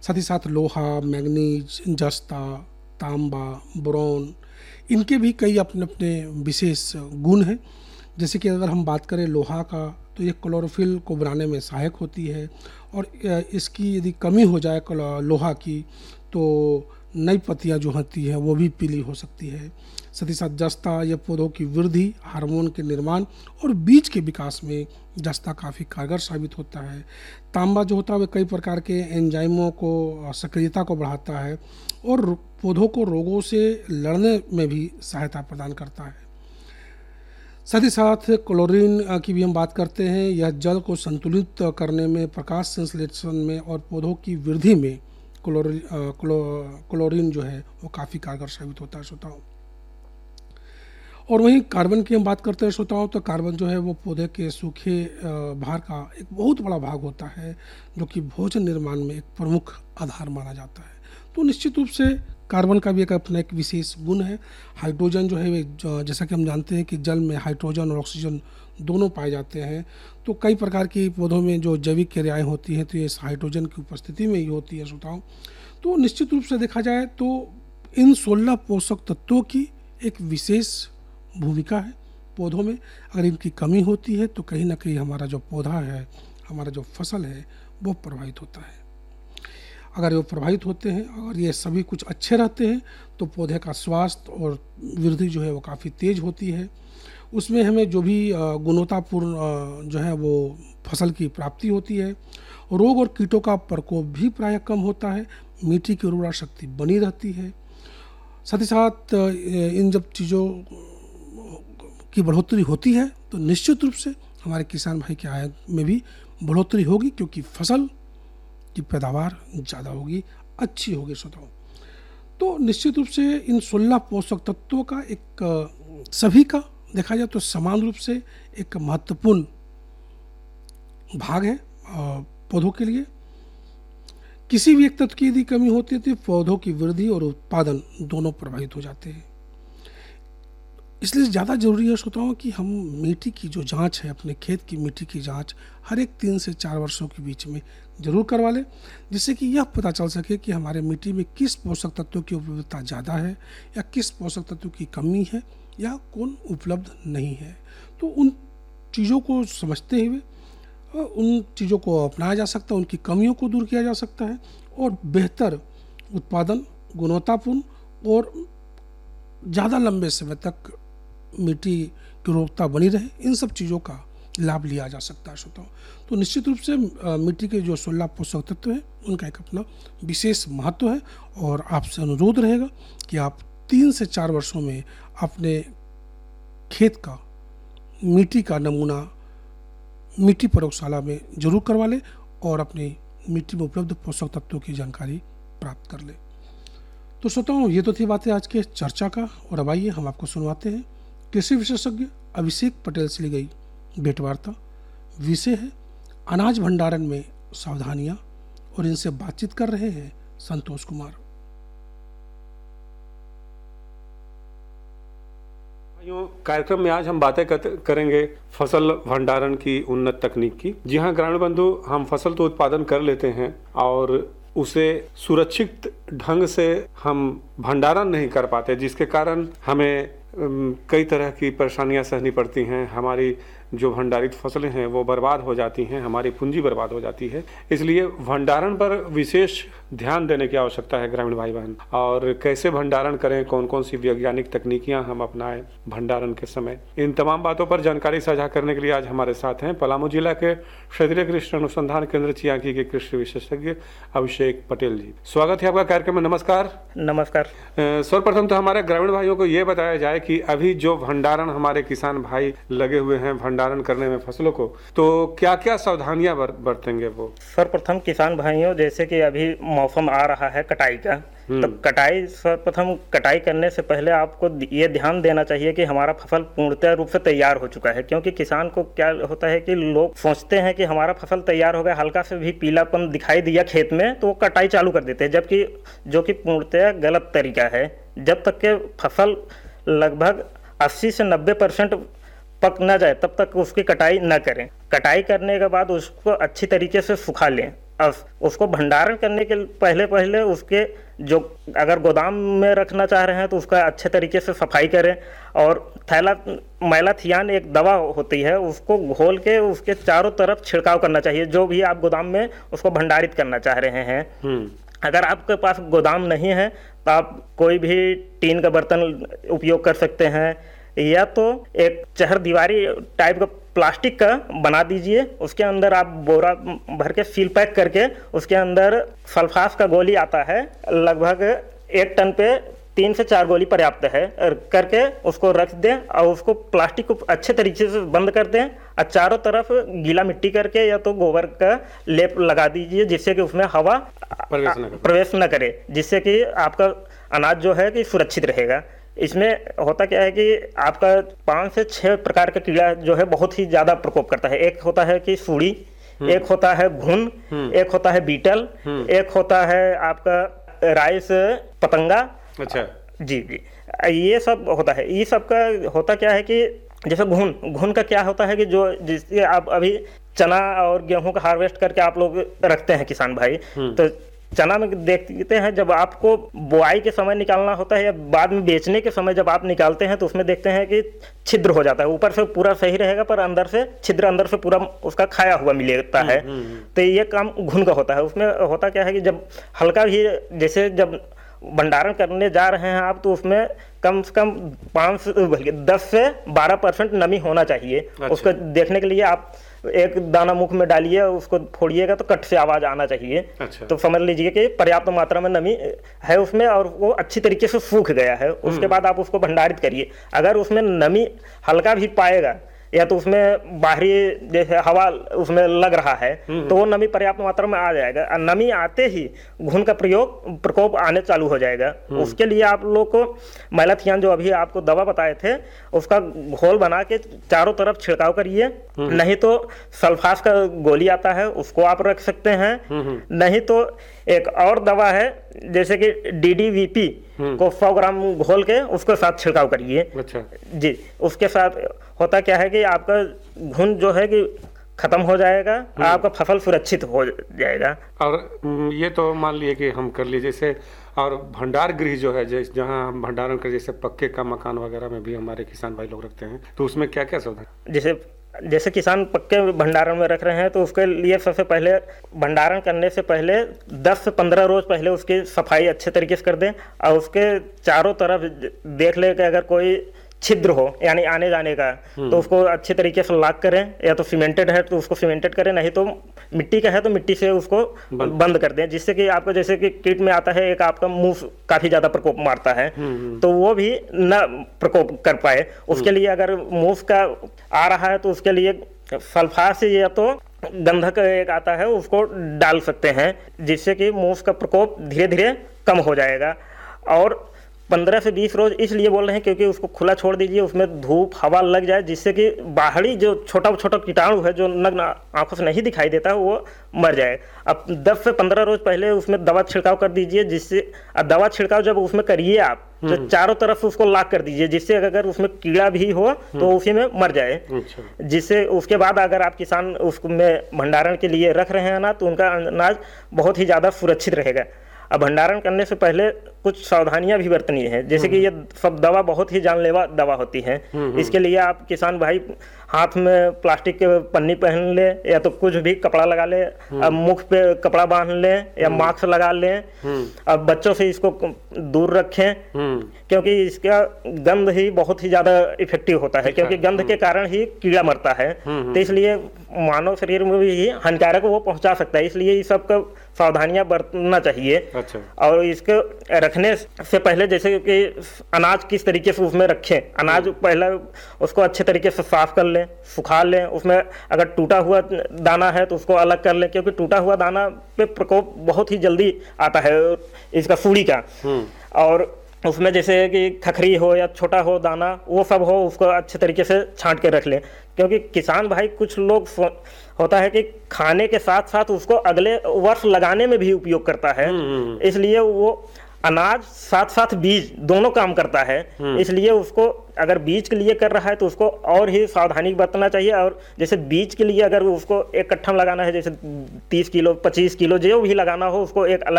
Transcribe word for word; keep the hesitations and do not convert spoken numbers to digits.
साथ ही साथ लोहा, मैंगनीज, जस्ता, तांबा, बोरॉन, इनके भी कई अपने अपने विशेष गुण हैं। जैसे कि अगर हम बात करें लोहा का, तो ये क्लोरोफिल को बनाने में सहायक होती है, और इसकी यदि कमी हो जाए लोहा की तो नई पत्तियां जो होती हैं वो भी पीली हो सकती है। साथ ही साथ जस्ता यह पौधों की वृद्धि, हार्मोन के निर्माण और बीज के विकास में जस्ता काफ़ी कारगर साबित होता है। तांबा जो होता है वह कई प्रकार के एंजाइमों को, सक्रियता को बढ़ाता है और पौधों को रोगों से लड़ने में भी सहायता प्रदान करता है। साथ ही साथ क्लोरीन की भी हम बात करते हैं। यह जल को संतुलित करने में, प्रकाश संश्लेषण में और पौधों की वृद्धि में क्लोरीन क्लो, क्लोरीन जो है वो काफ़ी कारगर साबित होता है श्रोताओं। और वहीं कार्बन की हम बात करते हैं श्रोताओं, तो कार्बन जो है वो पौधे के सूखे भार का एक बहुत बड़ा भाग होता है, जो कि भोजन निर्माण में एक प्रमुख आधार माना जाता है। तो निश्चित रूप से कार्बन का भी एक अपना एक विशेष गुण है। हाइड्रोजन जो है, जैसा कि हम जानते हैं कि जल में हाइड्रोजन और ऑक्सीजन दोनों पाए जाते हैं, तो कई प्रकार की पौधों में जो जैविक क्रियाएं होती हैं तो ये हाइड्रोजन की उपस्थिति में ही होती है श्रोताओं। तो निश्चित रूप से देखा जाए तो इन सोलह पोषक तत्वों की एक विशेष भूमिका है पौधों में। अगर इनकी कमी होती है तो कहीं ना कहीं हमारा जो पौधा है, हमारा जो फसल है वो प्रभावित होता है। अगर वो प्रभावित होते हैं, अगर ये सभी कुछ अच्छे रहते हैं तो पौधे का स्वास्थ्य और वृद्धि जो है वो काफ़ी तेज होती है। उसमें हमें जो भी गुणवत्तापूर्ण जो है वो फसल की प्राप्ति होती है। रोग और कीटों का प्रकोप भी प्रायः कम होता है। मिट्टी की उर्वरा शक्ति बनी रहती है। साथ ही साथ इन जब चीज़ों की बढ़ोतरी होती है तो निश्चित रूप से हमारे किसान भाई की आय में भी बढ़ोतरी होगी, क्योंकि फसल की पैदावार ज़्यादा होगी, अच्छी होगी श्रोताओं। तो निश्चित रूप से इन सोलह पोषक तत्वों का एक सभी का देखा जाए तो समान रूप से एक महत्वपूर्ण भाग है पौधों के लिए। किसी भी एक तत्व की यदि कमी होती है तो पौधों की वृद्धि और उत्पादन दोनों प्रभावित हो जाते हैं। इसलिए ज़्यादा जरूरी है श्रोताओं कि हम मिट्टी की जो जांच है, अपने खेत की मिट्टी की जांच हर एक तीन से चार वर्षों के बीच में जरूर करवा लें, जिससे कि यह पता चल सके कि हमारे मिट्टी में किस पोषक तत्वों की उपलब्धता ज़्यादा है या किस पोषक तत्व की कमी है या कौन उपलब्ध नहीं है। तो उन चीज़ों को समझते हुए उन चीज़ों को अपनाया जा सकता है, उनकी कमियों को दूर किया जा सकता है और बेहतर उत्पादन, गुणवत्तापूर्ण और ज़्यादा लंबे समय तक मिट्टी की उर्वरता बनी रहे, इन सब चीज़ों का लाभ लिया जा सकता है श्रोताओं। तो निश्चित रूप से मिट्टी के जो सोलह पोषक तत्व हैं उनका एक अपना विशेष महत्व है, और आपसे अनुरोध रहेगा कि आप तीन से चार वर्षों में अपने खेत का मिट्टी का नमूना मिट्टी प्रयोगशाला में जरूर करवा लें और अपनी मिट्टी में उपलब्ध पोषक तत्वों की जानकारी प्राप्त कर लें। तो श्रोताओं, ये तो थी बातें आज के चर्चा का, और अब आइए हम आपको सुनवाते हैं कृषि विशेषज्ञ अभिषेक पटेल से ली गई भेंटवार्ता। विषय है अनाज भंडारण में सावधानियां, और इनसे बातचीत कर रहे हैं संतोष कुमार। कार्यक्रम में आज हम बातें करेंगे फसल भंडारण की उन्नत तकनीक की। जी हाँ ग्रामीण बंधु, हम फसल तो उत्पादन कर लेते हैं और उसे सुरक्षित ढंग से हम भंडारण नहीं कर पाते, जिसके कारण हमें कई तरह की परेशानियां सहनी पड़ती हैं। हमारी जो भंडारित फसलें हैं वो बर्बाद हो जाती हैं, हमारी पूंजी बर्बाद हो जाती है। इसलिए भंडारण पर विशेष ध्यान देने की आवश्यकता है ग्रामीण भाई बहन। और कैसे भंडारण करें, कौन कौन सी वैज्ञानिक तकनीकियां हम अपनाएं भंडारण के समय, इन तमाम बातों पर जानकारी साझा करने के लिए आज हमारे साथ हैं पलामू जिला के क्षेत्रीय कृषि अनुसंधान केंद्र चियांकी के कृषि विशेषज्ञ अभिषेक पटेल जी। स्वागत है आपका कार्यक्रम में। नमस्कार। नमस्कार। सर्वप्रथम तो हमारे ग्रामीण भाइयों को ये बताया जाए कि अभी जो भंडारण हमारे किसान भाई लगे हुए हैं भंडारण करने में फसलों को, तो क्या क्या सावधानियां बरतेंगे वो? सर्वप्रथम किसान भाइयों, जैसे कि अभी मौसम आ रहा है कटाई का, तो कटाई सर्वप्रथम कटाई करने से पहले आपको ये ध्यान देना चाहिए कि हमारा फसल पूर्णतः रूप से तैयार हो चुका है। क्योंकि किसान को क्या होता है कि लोग सोचते हैं कि हमारा फसल तैयार हो गया, हल्का से भी पीलापन दिखाई दिया खेत में तो वो कटाई चालू कर देते हैं, जबकि जो कि पूर्णतः गलत तरीका है। जब तक के फसल लगभग अस्सी से नब्बे परसेंट पक न जाए तब तक उसकी कटाई न करें। कटाई करने के बाद उसको अच्छी तरीके से सुखा लें। अब उसको भंडारण करने के पहले पहले उसके जो अगर गोदाम में रखना चाह रहे हैं तो उसका अच्छे तरीके से सफाई करें, और थैला मैलाथियान एक दवा होती है, उसको घोल के उसके चारों तरफ छिड़काव करना चाहिए जो भी आप गोदाम में उसको भंडारित करना चाह रहे हैं। अगर आपके पास गोदाम नहीं है तो आप कोई भी टीन का बर्तन उपयोग कर सकते हैं, या तो एक चहर दीवारी टाइप का प्लास्टिक का बना दीजिए, उसके अंदर आप बोरा भर के सील पैक करके उसके अंदर सल्फास का गोली आता है, लगभग एक टन पे तीन से चार गोली पर्याप्त है, करके उसको रख दें और उसको प्लास्टिक को अच्छे तरीके से बंद कर दें और चारों तरफ गीला मिट्टी करके या तो गोबर का लेप लगा दीजिए जिससे कि उसमें हवा प्रवेश न करे, प्रवेश न करे जिससे कि आपका अनाज जो है कि सुरक्षित रहेगा। इसमें होता क्या है कि आपका पाँच से छह प्रकार का कीड़ा जो है बहुत ही ज़्यादा प्रकोप करता है। एक होता है कि सूड़ी, एक होता है घुन, एक होता है बीटल, एक होता है आपका राइस पतंगा। अच्छा जी जी, ये सब होता है। ये सब का होता क्या है कि जैसे घुन घुन का क्या होता है कि जो जिससे आप अभी चना और गेहूं का हार्वेस्ट करके आप लोग रखते हैं किसान भाई, तो चना में देखते हैं जब आपको बुआई के समय निकालना होता है या बाद में बेचने के समय जब आप निकालते हैं तो उसमें देखते हैं कि छिद्र हो जाता है, ऊपर से पूरा सही रहेगा पर अंदर से छिद्र अंदर से पूरा उसका खाया हुआ मिलता है। तो ये काम घुन का होता है। उसमें होता क्या है कि जब हल्का भी जैसे जब भंडारण करने जा रहे हैं आप तो उसमें कम से कम पाँच से दस से बारह परसेंट नमी होना चाहिए। अच्छा। उसको देखने के लिए आप एक दाना मुख में डालिए, उसको फोड़िएगा तो कट से आवाज आना चाहिए। अच्छा। तो समझ लीजिए कि पर्याप्त मात्रा में नमी है उसमें और वो अच्छी तरीके से सूख गया है। उसके बाद आप उसको भंडारित करिए। अगर उसमें नमी हल्का भी पाएगा या तो उसमें बाहरी जैसे हवा उसमें लग रहा है तो वो नमी पर्याप्त मात्रा में आ जाएगा और नमी आते ही घुन का प्रयोग प्रकोप आने चालू हो जाएगा। उसके लिए आप लोग को मैलाथियान जो अभी आपको दवा बताए थे उसका घोल बना के चारों तरफ छिड़काव करिए, नहीं तो सल्फास का गोली आता है उसको आप रख सकते हैं, नहीं तो एक और दवा है जैसे कि डी डी वी पी को सौ ग्राम घोल के उसके साथ छिड़काव करिए। अच्छा। जी, उसके साथ होता क्या है कि आपका घुन जो है कि खत्म हो जाएगा, आपका फसल सुरक्षित हो जाएगा। और ये तो मान लिए कि हम कर लीजिए जैसे, और भंडार गृह जो है जैसे जहाँ हम भंडारण कर जैसे पक्के का मकान वगैरह में भी हमारे किसान भाई लोग रखते हैं तो उसमें क्या क्या सुविधा? जैसे जैसे किसान पक्के भंडारण में रख रहे हैं तो उसके लिए सबसे पहले भंडारण करने से पहले दस से पंद्रह रोज पहले उसकी सफाई अच्छे तरीके से कर दें और उसके चारों तरफ देख ले कि अगर कोई छिद्र हो यानी आने जाने का तो उसको अच्छे तरीके से लॉक करें, या तो सीमेंटेड है तो उसको सीमेंटेड करें, नहीं तो मिट्टी का है तो मिट्टी से उसको बंद, बंद कर दें जिससे कि आपको जैसे कि कीट में आता है एक आपका मुंह काफी ज्यादा प्रकोप मारता है तो वो भी न प्रकोप कर पाए। उसके लिए अगर मुंह का आ रहा है तो उसके लिए सल्फास या तो गंधक एक आता है उसको डाल सकते हैं जिससे कि मूस का प्रकोप धीरे धीरे कम हो जाएगा। और पंद्रह से बीस रोज इसलिए बोल रहे हैं क्योंकि उसको खुला छोड़ दीजिए, उसमें धूप हवा लग जाए जिससे कि बाहरी जो छोटा छोटा कीटाणु है जो नग्न आंखों से नहीं दिखाई देता वो मर जाए। अब दस से पंद्रह रोज पहले उसमें दवा छिड़काव कर दीजिए जिससे दवा छिड़काव जब उसमें करिए आप तो चारों तरफ उसको लॉक कर दीजिए जिससे अगर उसमें कीड़ा भी हो तो उसी में मर जाए। जिससे उसके बाद अगर आप किसान उसमें भंडारण के लिए रख रहे हैं ना तो उनका अनाज बहुत ही ज़्यादा सुरक्षित रहेगा। अब भंडारण करने से पहले कुछ सावधानियां भी बरतनी है, जैसे कि ये सब दवा बहुत ही जानलेवा दवा होती है। इसके लिए आप किसान भाई हाथ में प्लास्टिक के पन्नी पहन ले या तो कुछ भी कपड़ा लगा ले, अब मुख पे कपड़ा बांध ले या मास्क लगा ले। अब बच्चों से इसको दूर रखें क्योंकि इसका गंध ही बहुत ही ज्यादा इफेक्टिव होता है क्योंकि गंध के कारण ही कीड़ा मरता है, तो इसलिए मानव शरीर में भी हानिकारक वो पहुंचा सकता है, इसलिए इस सब का सावधानियां बरतना चाहिए। अच्छा। और इसको रखने से पहले जैसे कि अनाज किस तरीके से उसमें रखें, अनाज पहले उसको अच्छे तरीके से साफ कर लें, सुखा लें, उसमें अगर टूटा हुआ दाना है तो उसको अलग कर लें क्योंकि टूटा हुआ दाना पे प्रकोप बहुत ही जल्दी आता है इसका सूड़ी का। और उसमें जैसे कि खखरी हो या छोटा हो दाना वो सब हो उसको अच्छे तरीके से छांट के रख लें क्योंकि किसान भाई कुछ लोग होता है कि खाने के साथ साथ उसको अगले वर्ष लगाने में भी उपयोग करता है, इसलिए वो अनाज साथ साथ बीज दोनों काम करता है, इसलिए उसको अगर बीज के लिए कर रहा है तो उसको और ही सावधानी बरतना चाहिए। और जैसे बीज के लिए अगर उसको एक कट्ठा लगाना है, जैसे तीस किलो पच्चीस किलो जो भी लगाना हो, उसको एक अलग